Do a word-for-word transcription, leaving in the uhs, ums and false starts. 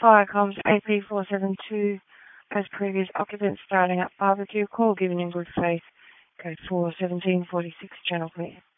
fire comms A P four seven two as previous occupants starting up barbecue. Call given in good faith. Code four seventeen forty-six, channel clear.